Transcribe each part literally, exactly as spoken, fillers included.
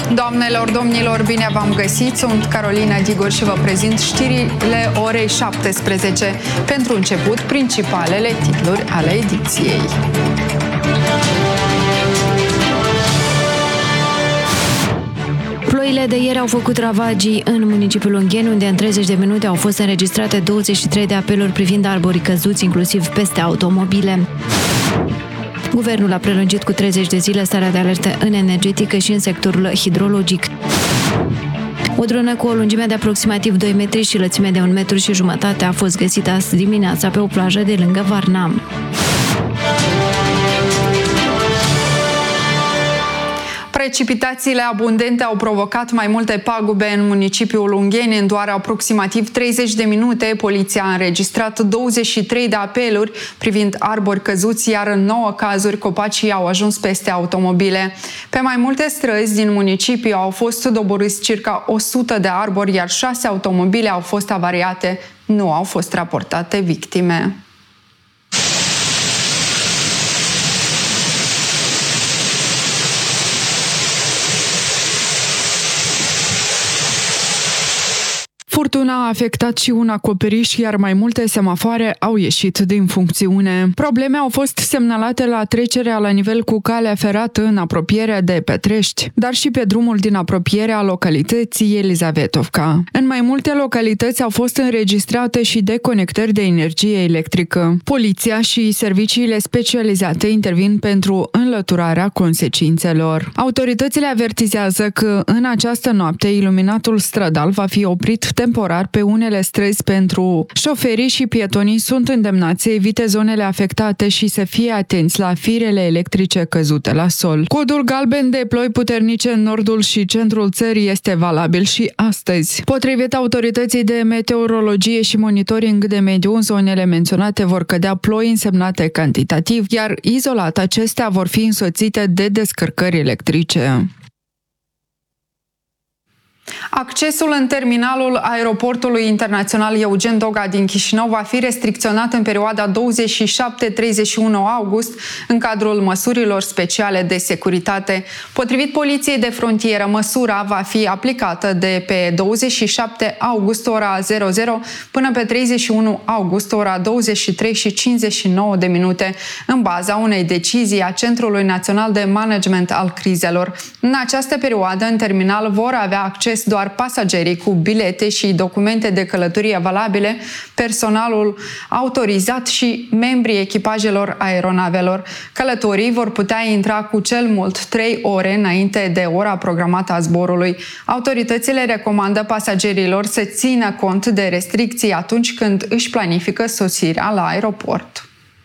Doamnelor, domnilor, bine v-am găsit! Sunt Carolina Digor și vă prezint știrile orei șaptesprezece. Pentru început, principalele titluri ale ediției. Ploile de ieri au făcut ravagii în municipiul Ungheni, unde în treizeci de minute au fost înregistrate douăzeci și trei de apeluri privind arborii căzuți, inclusiv peste automobile. Guvernul a prelungit cu treizeci de zile starea de alertă în energetică și în sectorul hidrologic. O dronă cu o lungime de aproximativ doi metri și lățime de un metru și jumătate a fost găsită azi dimineața pe o plajă de lângă Varna. Precipitațiile abundente au provocat mai multe pagube în municipiul Ungheni. În doar aproximativ treizeci de minute, poliția a înregistrat douăzeci și trei de apeluri privind arbori căzuți, iar în nouă cazuri copacii au ajuns peste automobile. Pe mai multe străzi din municipiu au fost doborâți circa o sută de arbori, iar șase automobile au fost avariate. Nu au fost raportate victime. Furtuna a afectat și un acoperiș, iar mai multe semafoare au ieșit din funcțiune. Probleme au fost semnalate la trecerea la nivel cu calea ferată în apropiere de Petrești, dar și pe drumul din apropierea localității Elizavetovca. În mai multe localități au fost înregistrate și deconectări de energie electrică. Poliția și serviciile specializate intervin pentru înlăturarea consecințelor. Autoritățile avertizează că în această noapte iluminatul stradal va fi oprit temporar pe unele străzi pentru șoferii și pietonii sunt îndemnați să evite zonele afectate și să fie atenți la firele electrice căzute la sol. Codul galben de ploi puternice în nordul și centrul țării este valabil și astăzi. Potrivit autorității de meteorologie și monitoring de mediu, în zonele menționate vor cădea ploi însemnate cantitativ, iar izolat acestea vor fi însoțite de descărcări electrice. Accesul în terminalul aeroportului internațional Eugen Doga din Chișinău va fi restricționat în perioada douăzeci și șapte - treizeci și unu august în cadrul măsurilor speciale de securitate. Potrivit Poliției de Frontieră, măsura va fi aplicată de pe douăzeci și șapte august ora zero zero până pe treizeci și unu august ora douăzeci și trei și cincizeci și nouă de minute, în baza unei decizii a Centrului Național de Management al Crizelor. În această perioadă, în terminal vor avea acces doar pasagerii cu bilete și documente de călătorie valabile, personalul autorizat și membrii echipajelor aeronavelor. Călătorii vor putea intra cu cel mult trei ore înainte de ora programată a zborului. Autoritățile recomandă pasagerilor să țină cont de restricții atunci când își planifică sosirea la aeroport.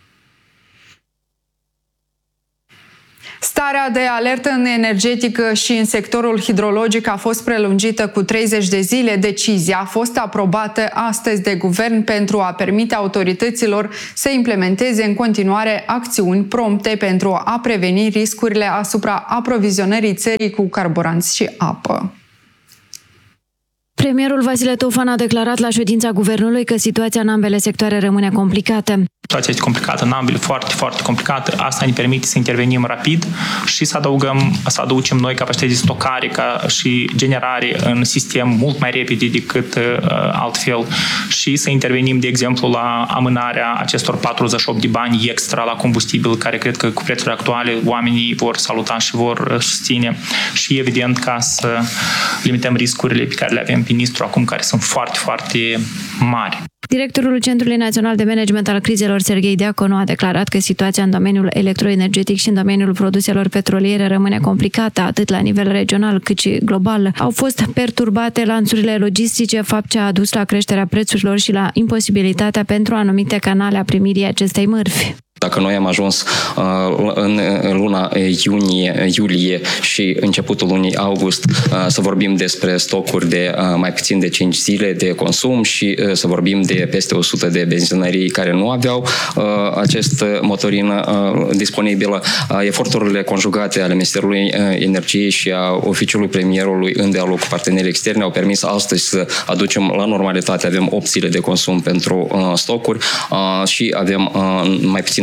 Starea de alertă în energetică și în sectorul hidrologic a fost prelungită cu treizeci de zile. Decizia a fost aprobată astăzi de guvern pentru a permite autorităților să implementeze în continuare acțiuni prompte pentru a preveni riscurile asupra aprovizionării țării cu carburanți și apă. Premierul Vasile Tofan a declarat la ședința guvernului că situația în ambele sectoare rămâne complicată. Situația este complicată în ambele, foarte, foarte complicată. Asta ne permite să intervenim rapid și să adăugăm, să aducem noi capacități de stocare ca și generare în sistem mult mai repede decât uh, altfel și să intervenim, de exemplu, la amânarea acestor patruzeci și opt de bani extra la combustibil, care cred că cu prețurile actuale oamenii vor saluta și vor susține și, evident, ca să limităm riscurile pe care le avem pe Nistru acum, care sunt foarte, foarte mari. Directorul Centrului Național de Management al Crizelor, Serghei Diaconu, a declarat că situația în domeniul electroenergetic și în domeniul produselor petroliere rămâne complicată, atât la nivel regional cât și global. Au fost perturbate lanțurile logistice, fapt ce a adus la creșterea prețurilor și la imposibilitatea pentru anumite canale a primirii acestei mărfi. Dacă noi am ajuns uh, în luna iunie, iulie și începutul lunii august uh, să vorbim despre stocuri de uh, mai puțin de cinci zile de consum și uh, să vorbim de peste o sută de benzinării care nu aveau uh, acest motorină uh, disponibilă, uh, eforturile conjugate ale Ministerului uh, Energiei și a Oficiului Premierului în dialog cu partenerii externi au permis astăzi să aducem la normalitate. Avem opt zile de consum pentru uh, stocuri uh, și avem uh, mai puțin de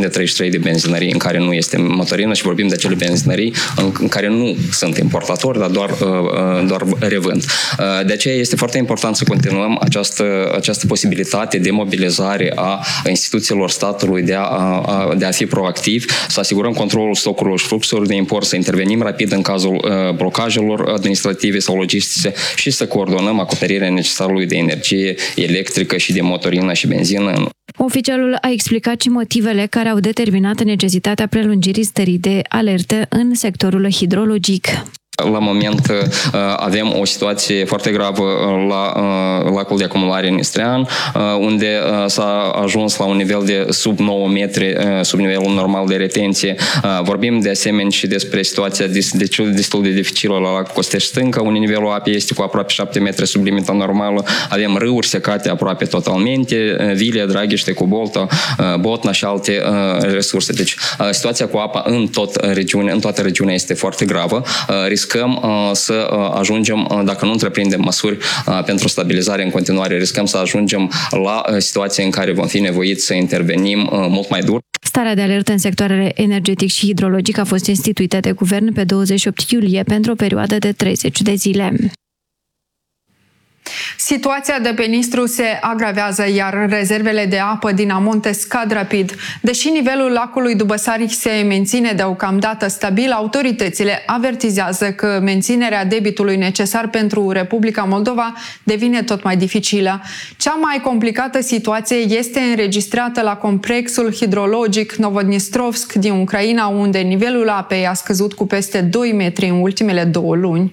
treizeci și trei de benzinării în care nu este motorină și vorbim de acele benzinării în care nu sunt importatori, dar doar, doar revând. De aceea este foarte important să continuăm această, această posibilitate de mobilizare a instituțiilor statului de a, a, de a fi proactivi, să asigurăm controlul stocurilor și fluxurilor de import, să intervenim rapid în cazul blocajelor administrative sau logistice și să coordonăm acoperirea necesarului de energie electrică și de motorină și benzină. Oficialul a explicat și motivele care au determinat necesitatea prelungirii stării de alertă în sectorul hidrologic. La moment avem o situație foarte gravă la lacul de acumulare Nistrean, unde s-a ajuns la un nivel de sub nouă metri, sub nivelul normal de retenție. Vorbim de asemenea și despre situația destul de dificilă la lacul Costești Stânca, unde nivelul apei este cu aproape șapte metri sub limita normală. Avem râuri secate aproape totalmente, Vilia, Draghiște, Cubolta, Botna și alte resurse. Deci situația cu apa în, tot regiune, în toată regiunea este foarte gravă. Riscăm să ajungem, dacă nu întreprindem măsuri pentru stabilizare în continuare, riscăm să ajungem la situații în care vom fi nevoiți să intervenim mult mai dur. Starea de alertă în sectoarele energetic și hidrologic a fost instituită de guvern pe douăzeci și opt iulie pentru o perioadă de treizeci de zile. Situația de pe Nistru se agravează, iar rezervele de apă din amonte scad rapid. Deși nivelul lacului Dubăsari se menține deocamdată stabil, autoritățile avertizează că menținerea debitului necesar pentru Republica Moldova devine tot mai dificilă. Cea mai complicată situație este înregistrată la complexul hidrologic Novodnistrovsk din Ucraina, unde nivelul apei a scăzut cu peste doi metri în ultimele două luni.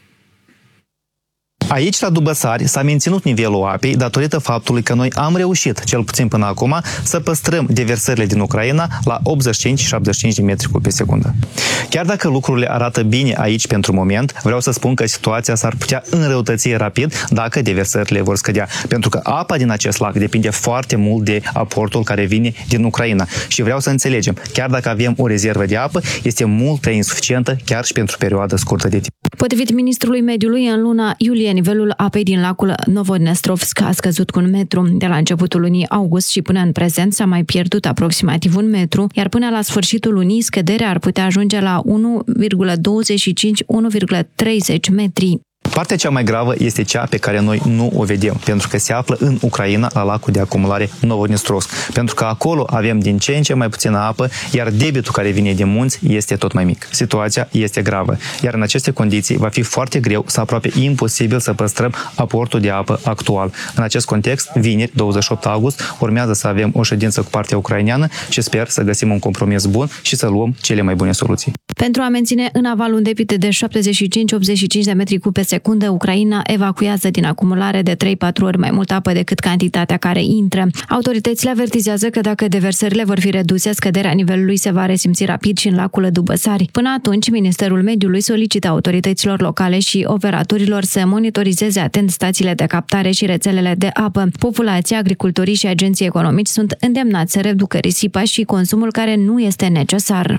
Aici, la Dubăsari, s-a menținut nivelul apei datorită faptului că noi am reușit, cel puțin până acum, să păstrăm deversările din Ucraina la optzeci și cinci - șaptezeci și cinci de metri cub pe secundă. Chiar dacă lucrurile arată bine aici pentru moment, vreau să spun că situația s-ar putea înrăutăți rapid dacă deversările vor scădea. Pentru că apa din acest lac depinde foarte mult de aportul care vine din Ucraina. Și vreau să înțelegem, chiar dacă avem o rezervă de apă, este mult prea insuficientă chiar și pentru perioada scurtă de timp. Potrivit ministrului mediului, în luna iulie, nivelul apei din lacul Novodnestrovsk a scăzut cu un metru. De la începutul lunii august și până în prezent s-a mai pierdut aproximativ un metru, iar până la sfârșitul lunii scăderea ar putea ajunge la unu virgulă douăzeci și cinci - unu virgulă treizeci metri. Partea cea mai gravă este cea pe care noi nu o vedem, pentru că se află în Ucraina, la lacul de acumulare Novodnestrovsk, pentru că acolo avem din ce în ce mai puțină apă, iar debitul care vine din munți este tot mai mic. Situația este gravă, iar în aceste condiții va fi foarte greu sau aproape imposibil să păstrăm aportul de apă actual. În acest context, vineri, douăzeci și opt august, urmează să avem o ședință cu partea ucraineană și sper să găsim un compromis bun și să luăm cele mai bune soluții. Pentru a menține în aval un debit de șaptezeci și cinci - optzeci și cinci de metri cub pe secundă, Ucraina evacuează din acumulare de trei patru ori mai multă apă decât cantitatea care intră. Autoritățile avertizează că dacă deversările vor fi reduse, scăderea nivelului se va resimți rapid și în lacul Dubăsari. Până atunci, Ministerul Mediului solicită autorităților locale și operatorilor să monitorizeze atent stațiile de captare și rețelele de apă. Populația, agricultorii și agenții economici sunt îndemnați să reducă risipa și consumul care nu este necesar.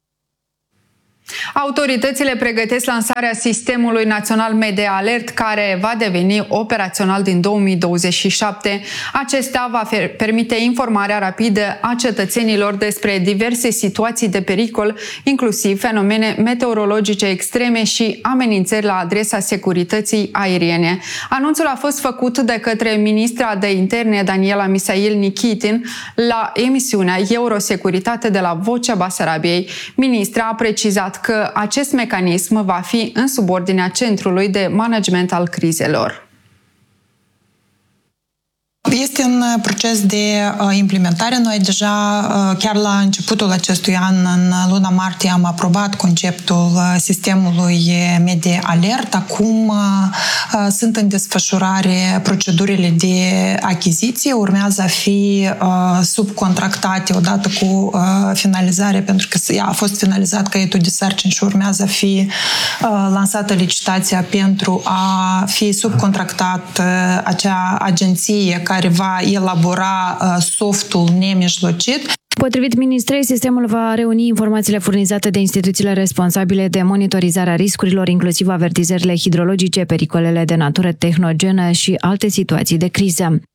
Autoritățile pregătesc lansarea Sistemului Național Media Alert, care va deveni operațional din două mii douăzeci și șapte. Acesta va permite informarea rapidă a cetățenilor despre diverse situații de pericol, inclusiv fenomene meteorologice extreme și amenințări la adresa securității aeriene. Anunțul a fost făcut de către ministra de interne Daniela Misail Nikitin la emisiunea Eurosecuritate de la Vocea Basarabiei. Ministra a precizat că acest mecanism va fi în subordinea Centrului de Management al Crizelor. Este un proces de implementare. Noi deja, chiar la începutul acestui an, în luna martie, am aprobat conceptul sistemului Media Alert. Acum sunt în desfășurare procedurile de achiziție. Urmează a fi subcontractate odată cu finalizarea, pentru că a fost finalizat caietul de sarcini și urmează a fi lansată licitația pentru a fi subcontractat acea agenție care va elabora softul nemijlocit. Potrivit ministrei, sistemul va reuni informațiile furnizate de instituțiile responsabile de monitorizarea riscurilor, inclusiv avertizările hidrologice, pericolele de natură tehnogenă și alte situații de criză.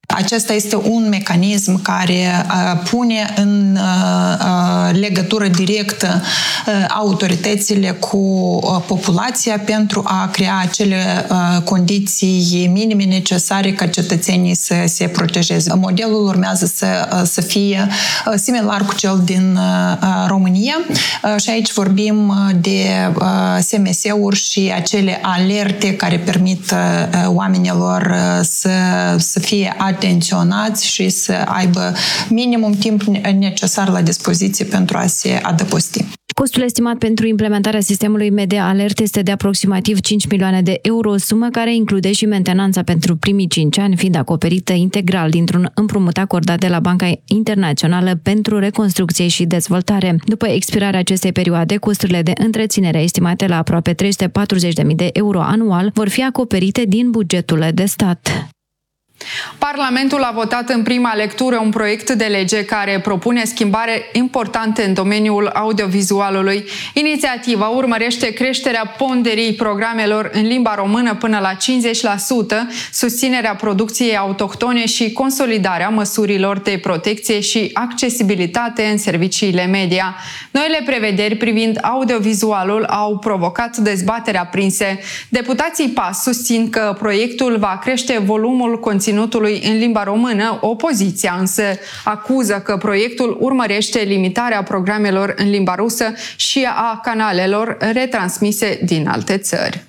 Acesta este un mecanism care uh, pune în uh, legătură directă uh, autoritățile cu uh, populația pentru a crea acele uh, condiții minime necesare ca cetățenii să se protejeze. Modelul urmează să, uh, să fie uh, similar cu cel din uh, România uh, și aici vorbim de uh, S M S-uri și acele alerte care permit uh, oamenilor uh, să, să fie atenționați și să aibă minimum timp necesar la dispoziție pentru a se adăposti. Costul estimat pentru implementarea sistemului Media Alert este de aproximativ cinci milioane de euro, sumă care include și mentenanța pentru primii cinci ani, fiind acoperită integral dintr-un împrumut acordat de la Banca Internațională pentru Reconstrucție și Dezvoltare. După expirarea acestei perioade, costurile de întreținere estimate la aproape trei sute patruzeci de mii de euro anual vor fi acoperite din bugetul de stat. Parlamentul a votat în prima lectură un proiect de lege care propune schimbare importante în domeniul audiovizualului. Inițiativa urmărește creșterea ponderii programelor în limba română până la cincizeci la sută, susținerea producției autohtone și consolidarea măsurilor de protecție și accesibilitate în serviciile media. Noile prevederi privind audiovizualul au provocat dezbateri aprinse. Deputații P A S susțin că proiectul va crește volumul conținutului în limba română, opoziția însă acuză că proiectul urmărește limitarea programelor în limba rusă și a canalelor retransmise din alte țări.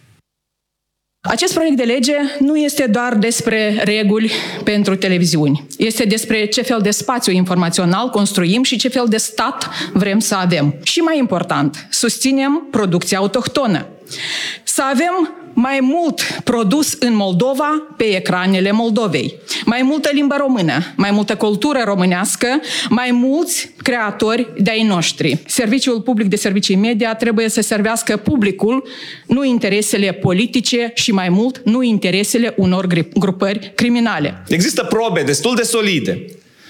Acest proiect de lege nu este doar despre reguli pentru televiziuni. Este despre ce fel de spațiu informațional construim și ce fel de stat vrem să avem. Și mai important, susținem producția autohtonă. Să avem mai mult produs în Moldova pe ecranele Moldovei. Mai multă limbă română, mai multă cultură românească, mai mulți creatori de-ai noștri. Serviciul public de servicii media trebuie să servească publicul, nu interesele politice și mai mult, nu interesele unor grupări criminale. Există probe destul de solide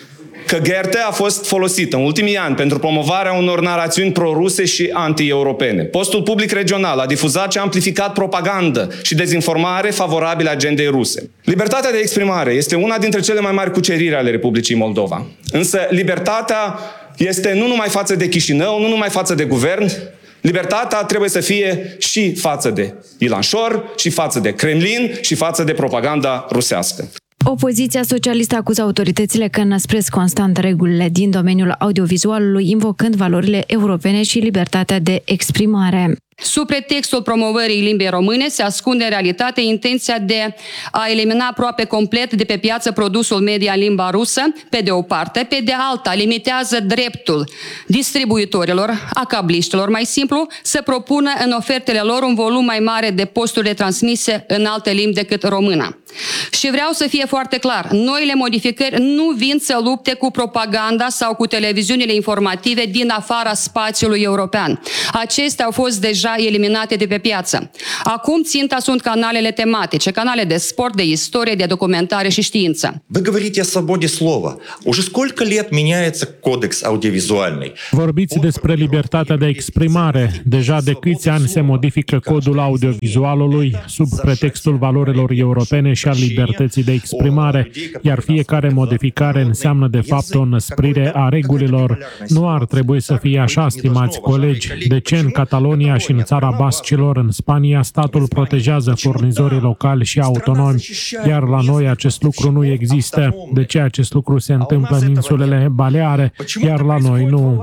că G R T a fost folosită în ultimii ani pentru promovarea unor narațiuni pro-ruse și anti-europene. Postul public regional a difuzat și a amplificat propagandă și dezinformare favorabile agendei ruse. Libertatea de exprimare este una dintre cele mai mari cuceriri ale Republicii Moldova. Însă libertatea este nu numai față de Chișinău, nu numai față de guvern, libertatea trebuie să fie și față de Ilanșor, și față de Kremlin, și față de propaganda rusească. Opoziția socialistă acuză autoritățile că înăspresc constant regulile din domeniul audiovizualului, invocând valorile europene și libertatea de exprimare. Sub pretextul promovării limbii române se ascunde în realitate intenția de a elimina aproape complet de pe piață produsul media în limba rusă, pe de o parte, pe de alta limitează dreptul distribuitorilor, a cabliștilor mai simplu, să propună în ofertele lor un volum mai mare de posturi transmise în alte limbi decât româna. Și vreau să fie foarte clar, noile modificări nu vin să lupte cu propaganda sau cu televiziunile informative din afara spațiului european. Acestea au fost deja eliminate de pe piață. Acum ținta sunt canalele tematice, canale de sport, de istorie, de documentare și știință. Вы говорите о свободе слова. Уже сколько лет меняется кодекс аудиовизуальный? Vorbiți despre libertatea de exprimare. Deja de câți ani se modifică codul audiovizualului sub pretextul valorilor europene și al libertății de exprimare, iar fiecare modificare înseamnă de fapt o înăsprire a regulilor. Nu ar trebui să fie așa, stimați colegi. De ce în Catalonia și în țara Bascilor, în Spania, statul protejează furnizorii locali și autonomi, iar la noi acest lucru nu există? De ce acest lucru se întâmplă în insulele Baleare, iar la noi nu?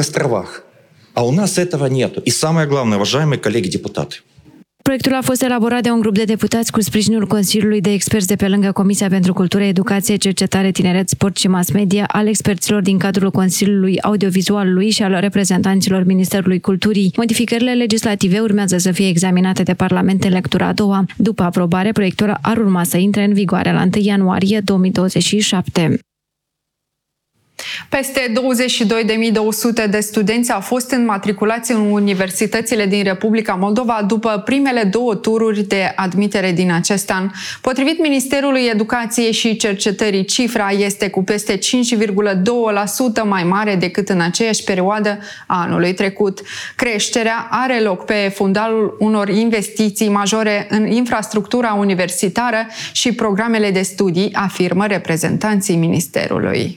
А у нас этого нету. И самое главное, уважаемые коллеги-депутаты. Proiectul a fost elaborat de un grup de deputați cu sprijinul Consiliului de Experți de pe lângă Comisia pentru Cultură, Educație, Cercetare, Tineret, Sport și Mass Media, al experților din cadrul Consiliului Audiovizualului și al reprezentanților Ministerului Culturii. Modificările legislative urmează să fie examinate de Parlament în lectura a doua. După aprobare, proiectul ar urma să intre în vigoare la întâi ianuarie două mii douăzeci și șapte. Peste douăzeci și două de mii două sute de studenți au fost înmatriculați în universitățile din Republica Moldova după primele două tururi de admitere din acest an. Potrivit Ministerului Educației și Cercetării, cifra este cu peste cinci virgulă doi la sută mai mare decât în aceeași perioadă a anului trecut. Creșterea are loc pe fundalul unor investiții majore în infrastructura universitară și programele de studii, afirmă reprezentanții Ministerului.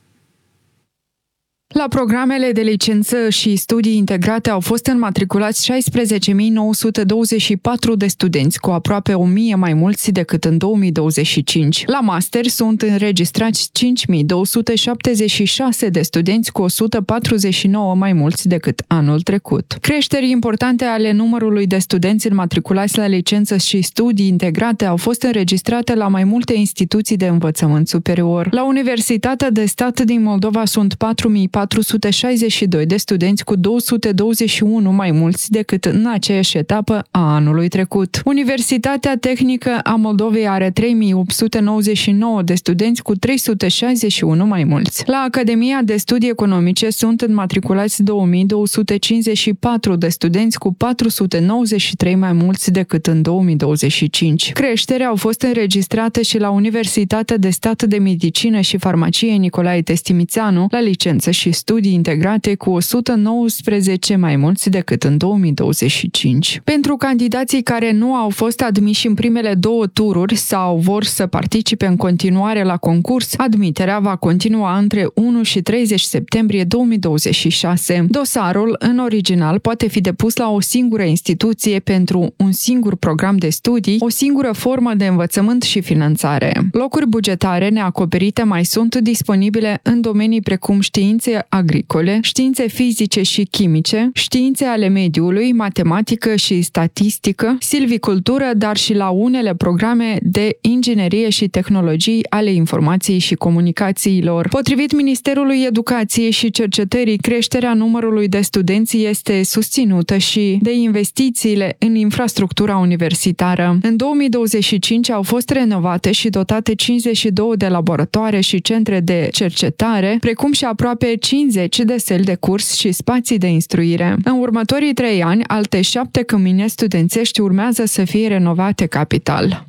La programele de licență și studii integrate au fost înmatriculați șaisprezece mii nouă sute douăzeci și patru de studenți, cu aproape o mie mai mulți decât în două mii douăzeci și cinci. La master sunt înregistrați cinci mii două sute șaptezeci și șase de studenți, cu o sută patruzeci și nouă mai mulți decât anul trecut. Creșteri importante ale numărului de studenți înmatriculați la licență și studii integrate au fost înregistrate la mai multe instituții de învățământ superior. La Universitatea de Stat din Moldova sunt patru mii patru sute șaizeci și doi de studenți, cu două sute douăzeci și unu mai mulți decât în aceeași etapă a anului trecut. Universitatea Tehnică a Moldovei are trei mii opt sute nouăzeci și nouă de studenți, cu trei sute șaizeci și unu mai mulți. La Academia de Studii Economice sunt înmatriculați două mii două sute cincizeci și patru de studenți, cu patru sute nouăzeci și trei mai mulți decât în două mii douăzeci și cinci. Creșterea au fost înregistrate și la Universitatea de Stat de Medicină și Farmacie Nicolae Testimițanu, la licență și studii integrate, cu o sută nouăsprezece mai mulți decât în două mii douăzeci și cinci. Pentru candidații care nu au fost admiși în primele două tururi sau vor să participe în continuare la concurs, admiterea va continua între unu și treizeci septembrie două mii douăzeci și șase. Dosarul, în original, poate fi depus la o singură instituție pentru un singur program de studii, o singură formă de învățământ și finanțare. Locuri bugetare neacoperite mai sunt disponibile în domenii precum științe agricole, științe fizice și chimice, științe ale mediului, matematică și statistică, silvicultură, dar și la unele programe de inginerie și tehnologii ale informației și comunicațiilor. Potrivit Ministerului Educației și Cercetării, creșterea numărului de studenți este susținută și de investițiile în infrastructura universitară. În două mii douăzeci și cinci au fost renovate și dotate cincizeci și două de laboratoare și centre de cercetare, precum și aproape cincizeci de săli de curs și spații de instruire. În următorii trei ani, alte șapte cămine studențești urmează să fie renovate capital.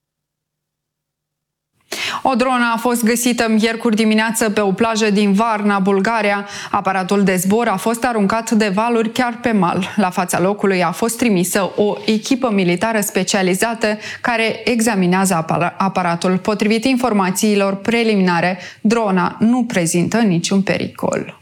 O dronă a fost găsită miercuri dimineață pe o plajă din Varna, Bulgaria. Aparatul de zbor a fost aruncat de valuri chiar pe mal. La fața locului a fost trimisă o echipă militară specializată care examinează aparatul. Potrivit informațiilor preliminare, drona nu prezintă niciun pericol.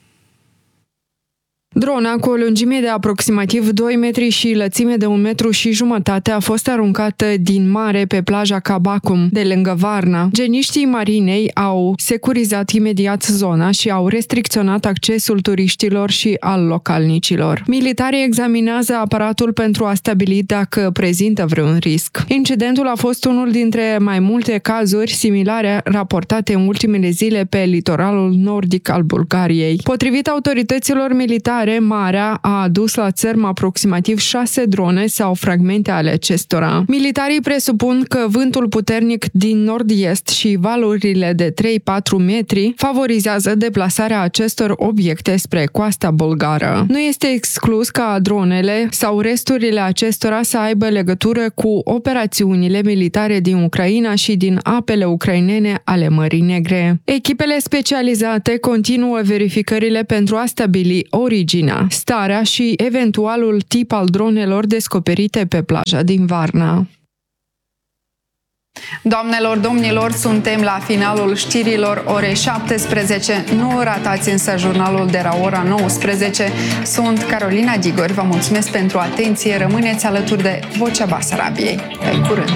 Drona, cu o lungime de aproximativ doi metri și lățime de un metru și jumătate, a fost aruncată din mare pe plaja Cabacum, de lângă Varna. Geniștii marinei au securizat imediat zona și au restricționat accesul turiștilor și al localnicilor. Militarii examinează aparatul pentru a stabili dacă prezintă vreun risc. Incidentul a fost unul dintre mai multe cazuri similare raportate în ultimele zile pe litoralul nordic al Bulgariei. Potrivit autorităților militare, marea a adus la țărm aproximativ șase drone sau fragmente ale acestora. Militarii presupun că vântul puternic din nord-est și valurile de trei patru metri favorizează deplasarea acestor obiecte spre coasta bulgară. Nu este exclus ca dronele sau resturile acestora să aibă legătură cu operațiunile militare din Ucraina și din apele ucrainene ale Mării Negre. Echipele specializate continuă verificările pentru a stabili originea, starea și eventualul tip al dronelor descoperite pe plaja din Varna. Doamnelor, domnilor, suntem la finalul știrilor orei șaptesprezece. Nu ratați însă jurnalul de la ora nouăsprezece. Sunt Carolina Digori, vă mulțumesc pentru atenție. Rămâneți alături de Vocea Basarabiei. Pe curând!